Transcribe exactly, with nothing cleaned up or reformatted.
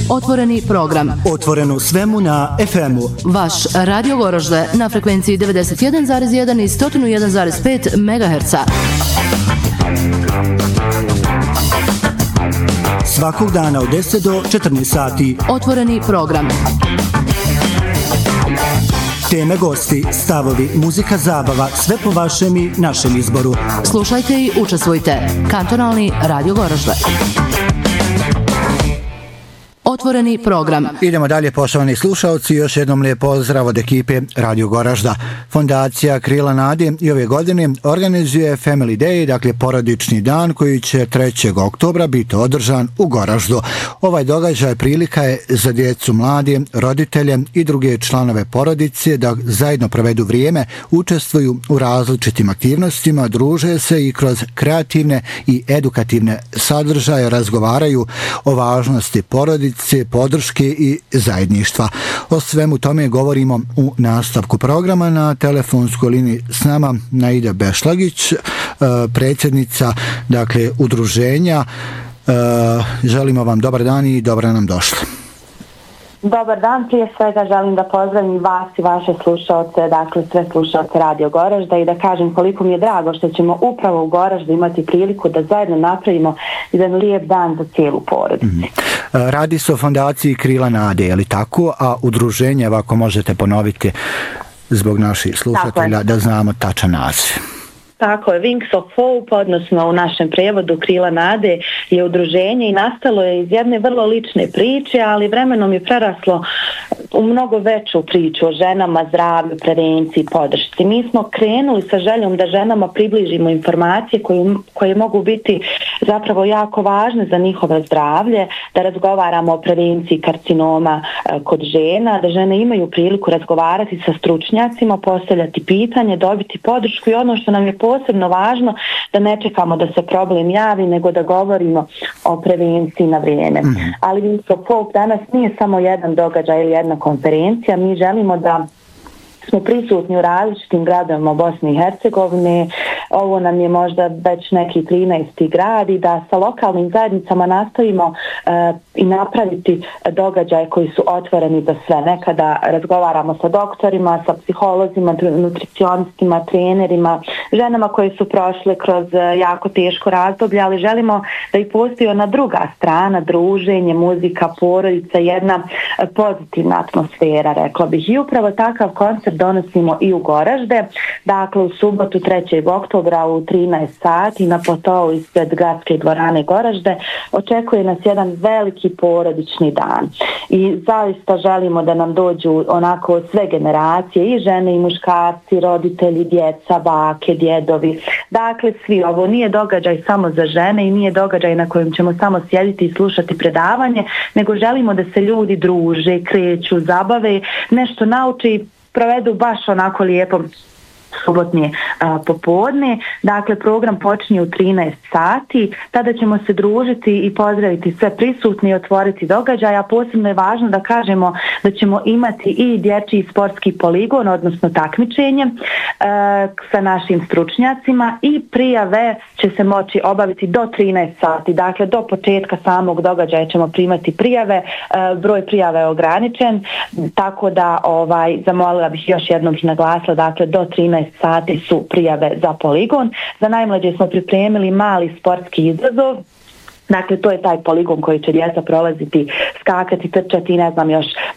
Otvoreni program. Otvoreno svemu na ef emu. Vaš Radio Goražde na frekvenciji devedeset jedan zarez jedan i sto jedan zarez pet megaherca. Svakog dana od deset do četrnaest sati. Otvoreni program. Teme, gosti, stavovi, muzika, zabava, sve po vašem i našem izboru. Slušajte i učestvujte. Kantonalni Radio Goražde. Otvoreni program. Idemo dalje, poštovani slušalci, još jednom lijep pozdrav od ekipe Radio Goražda. Fondacija Krila nade i ove godine organizuje Family Day, dakle porodični dan koji će trećeg oktobra biti održan u Goraždu. Ovaj događaj prilika je za djecu, mlade, roditelje i druge članove porodice da zajedno provedu vrijeme, učestvuju u različitim aktivnostima, druže se i kroz kreativne i edukativne sadržaje razgovaraju o važnosti porodice, podrške i zajedništva. O svemu tome govorimo u nastavku programa. Na telefonskoj liniji s nama Naida Bešlagić, predsjednica dakle udruženja. Želimo vam dobar dan i dobro nam došli. Dobar dan, prije svega želim da pozdravim vas i vaše slušalce, dakle sve slušalce Radio Goražda i da kažem koliko mi je drago što ćemo upravo u Goraždu imati priliku da zajedno napravimo jedan lijep dan za cijelu porodicu. Mm. Radi se o fondaciji Krila nade, je li tako? A udruženje, ako možete ponoviti zbog naših slušatelja, da znamo tačan naziv. Tako je, Wings of Hope, odnosno u našem prijevodu Krila nade, je udruženje i nastalo je iz jedne vrlo lične priče, ali vremenom je preraslo u mnogo veću priču o ženama, zdravlju, prevenciji, podršci. Mi smo krenuli sa željom da ženama približimo informacije koje, koje mogu biti zapravo jako važne za njihovo zdravlje, da razgovaramo o prevenciji karcinoma kod žena, da žene imaju priliku razgovarati sa stručnjacima, postavljati pitanje, dobiti podršku i ono što nam je posebno važno, da ne čekamo da se problem javi, nego da govorimo o prevenciji na vrijeme. Mm. Ali Wings of Hope danas nije samo jedan događaj ili jedna konferencija, mi želimo da smo prisutni u različitim gradovima Bosne i Hercegovine, ovo nam je možda već neki trinaesti grad i da sa lokalnim zajednicama nastavimo uh, i napraviti događaje koji su otvoreni za sve. Nekada razgovaramo sa doktorima, sa psiholozima, nutricionistima, trenerima, ženama koje su prošle kroz uh, jako teško razdoblje, ali želimo da i postoji ona druga strana, druženje, muzika, porodica, jedna uh, pozitivna atmosfera, rekla bih. I upravo takav koncert donosimo i u Goražde, dakle u subotu trećeg oktobra u trinaest sati na platou ispred gradske dvorane Goražde očekuje nas jedan veliki porodični dan i zaista želimo da nam dođu onako sve generacije, i žene i muškarci, roditelji, djeca, bake, djedovi, dakle svi. Ovo nije događaj samo za žene i nije događaj na kojem ćemo samo sjediti i slušati predavanje, nego želimo da se ljudi druže, kreću, zabave, nešto nauče i provedu baš onako lijepo subotnije a, popodne. Dakle, program počinje u trinaest sati, tada ćemo se družiti i pozdraviti sve prisutne i otvoriti događaj, a posebno je važno da kažemo da ćemo imati i dječji sportski poligon, odnosno takmičenje e, sa našim stručnjacima i prijave će se moći obaviti do trinaest sati, dakle do početka samog događaja ćemo primati prijave, e, broj prijava je ograničen, tako da ovaj, zamolila bih još jednom bih naglasila, dakle do trinaest sati su prijave za poligon. Za najmlađe smo pripremili mali sportski izazov. Dakle, to je taj poligon koji će djeca prolaziti, skakati, trčati, ne znam još,